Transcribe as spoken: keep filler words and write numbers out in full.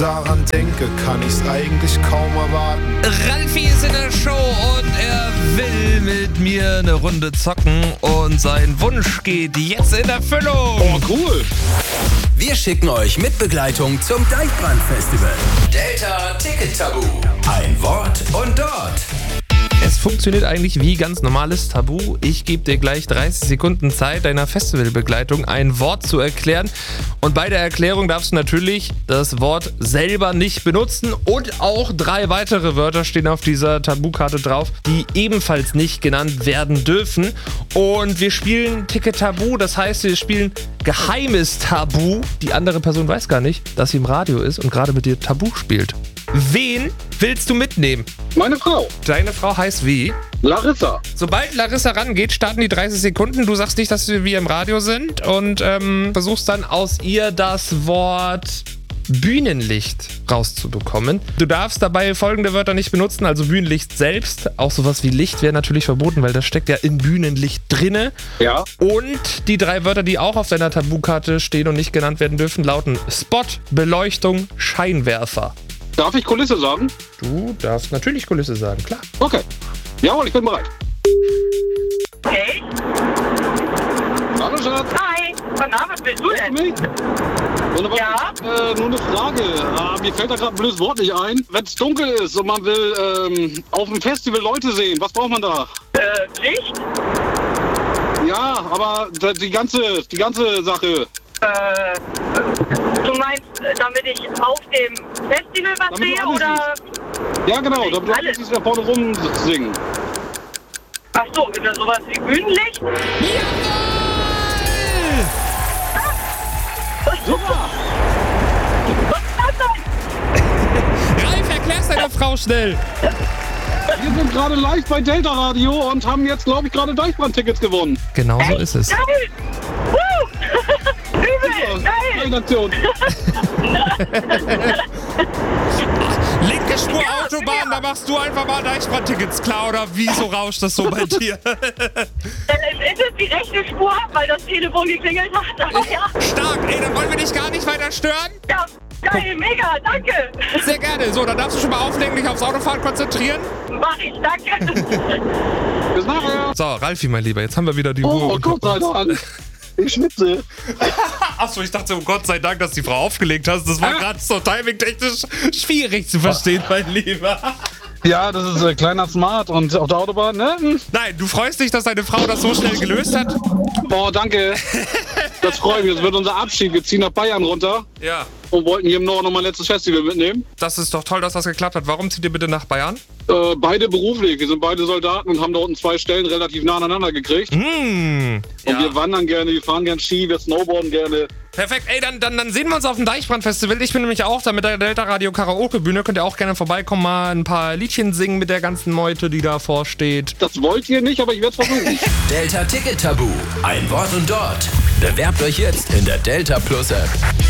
daran denke, kann ich's eigentlich kaum erwarten. Ralfi ist in der Show und er will mit mir eine Runde zocken und sein Wunsch geht jetzt in Erfüllung. Oh, cool. Wir schicken euch mit Begleitung zum Deichbrand-Festival. Delta Ticket Tabu. Ein Wort und dort. Es funktioniert eigentlich wie ganz normales Tabu. Ich gebe dir gleich dreißig Sekunden Zeit, deiner Festivalbegleitung ein Wort zu erklären. Und bei der Erklärung darfst du natürlich das Wort selber nicht benutzen. Und auch drei weitere Wörter stehen auf dieser Tabukarte drauf, die ebenfalls nicht genannt werden dürfen. Und wir spielen Ticket Tabu, das heißt, wir spielen geheimes Tabu. Die andere Person weiß gar nicht, dass sie im Radio ist und gerade mit dir Tabu spielt. Wen willst du mitnehmen? Meine Frau. Deine Frau heißt wie? Larissa. Sobald Larissa rangeht, starten die dreißig Sekunden. Du sagst nicht, dass wir im Radio sind und ähm, versuchst dann aus ihr das Wort Bühnenlicht rauszubekommen. Du darfst dabei folgende Wörter nicht benutzen, also Bühnenlicht selbst. Auch sowas wie Licht wäre natürlich verboten, weil das steckt ja in Bühnenlicht drinne. Ja. Und die drei Wörter, die auch auf deiner Tabukarte stehen und nicht genannt werden dürfen, lauten Spot, Beleuchtung, Scheinwerfer. Darf ich Kulisse sagen? Du darfst natürlich Kulisse sagen, klar. Okay. Jawohl, ich bin bereit. Hey, Hallo, Schatz. hi, was Name bist du denn? Mich? Wunderbar. Ja? Äh, nur eine Frage. Äh, mir fällt da gerade ein blödes Wort nicht ein. Wenn es dunkel ist und man will ähm, auf dem Festival Leute sehen, was braucht man da? Äh, Licht? Ja, aber da- die ganze, die ganze Sache. Äh, du meinst, äh, damit ich auf dem Festival was Damit du sehe alles oder? Ja, genau. Da du Alles. alles da vorne rum singen. Ach so, ist das sowas wie Bühnenlicht? Super. Was ist das denn? Ralf, erklär's deiner Frau schnell. Wir sind gerade live bei Delta Radio und haben jetzt, glaube ich, gerade Deichbrand-Tickets gewonnen. Genau so ist es. Geil! Woo! Übel! Geil! Geile Aktion. Linke Spur Ja, Autobahn, ja. da machst du einfach mal Deichbrand-Tickets klar, oder wieso rauscht das so bei dir? Äh, ist es die rechte Spur, weil das Telefon geklingelt hat? Aber ja, Stark, ey, dann wollen wir dich gar nicht weiter stören. ja, geil, mega, danke! Sehr gerne. So, dann darfst du schon mal auflegen, dich aufs Autofahren konzentrieren. Mach ich, danke! Bis nachher. So, Ralfi, mein Lieber, jetzt haben wir wieder die Ruhe. Oh, Gott sei Dank. Ich schwitze. Achso, ich dachte, oh Gott sei Dank, dass die Frau aufgelegt hast. Das war Ah. gerade so timingtechnisch schwierig zu verstehen, mein Lieber. Ja, das ist ein kleiner Smart und auf der Autobahn, ne? Nein, du freust dich, dass deine Frau das so schnell gelöst hat? Boah, danke. Das freut mich. Das wird unser Abschied. Wir ziehen nach Bayern runter Ja. und wollten hier im Norden noch mal ein letztes Festival mitnehmen. Das ist doch toll, dass das geklappt hat. Warum zieht ihr bitte nach Bayern? Äh, beide beruflich. Wir sind beide Soldaten und haben da unten zwei Stellen relativ nah aneinander gekriegt. Hm. Und wir wandern gerne, wir fahren gerne Ski, wir snowboarden gerne. Perfekt, ey, dann, dann, dann sehen wir uns auf dem Deichbrand-Festival. Ich bin nämlich auch da mit der Delta Radio Karaoke-Bühne. Könnt ihr auch gerne vorbeikommen, mal ein paar Liedchen singen mit der ganzen Meute, die davor steht. Das wollt ihr nicht, aber ich werde es versuchen. Delta Ticket Tabu. Ein Wort und dort. Bewerbt euch jetzt in der Delta Plus App.